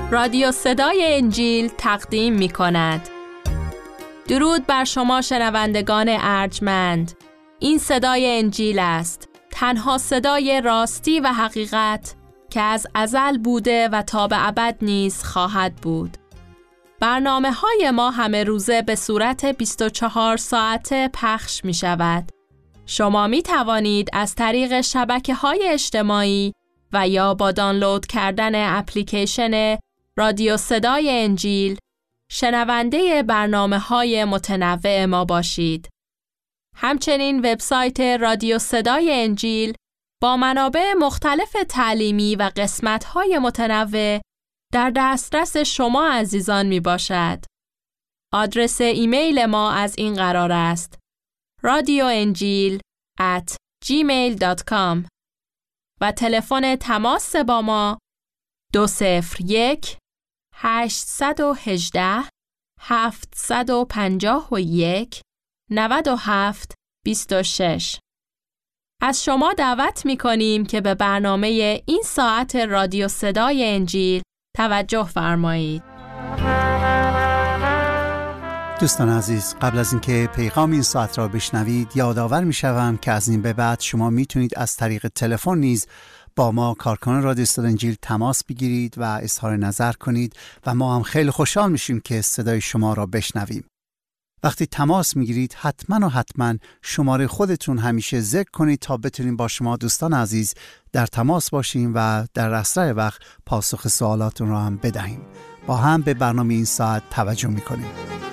رادیو صدای انجیل تقدیم می کند. درود بر شما شنوندگان ارجمند. این صدای انجیل است، تنها صدای راستی و حقیقت که از ازل بوده و تا به ابد نیز خواهد بود. برنامه‌های ما همه روزه به صورت 24 ساعته پخش می شود. شما می توانید از طریق شبکه‌های اجتماعی و یا با دانلود کردن اپلیکیشن رادیو صدای انجیل شنونده برنامه‌های متنوع ما باشید. همچنین وبسایت رادیو صدای انجیل با منابع مختلف تعلیمی و قسمت‌های متنوع در دسترس شما عزیزان می باشد. آدرس ایمیل ما از این قرار است: radioenjil@gmail.com و تلفن تماس با ما 201-818-751-97-26. از شما دعوت می کنیم که به برنامه این ساعت رادیو صدای انجیل توجه فرمایید. دوستان عزیز، قبل از اینکه پیغام این ساعت را بشنوید یادآور می‌شوم که از این به بعد شما میتونید از طریق تلفن نیز با ما کارکنان رادیو صدای انجیل تماس بگیرید و اظهار نظر کنید و ما هم خیلی خوشحال میشیم که صدای شما را بشنویم. وقتی تماس میگیرید حتما شماره خودتون همیشه ذکر کنید تا بتونیم با شما دوستان عزیز در تماس باشیم و در اسرع وقت پاسخ سوالاتون را هم بدهیم. با هم به برنامه این ساعت توجه میکنیم.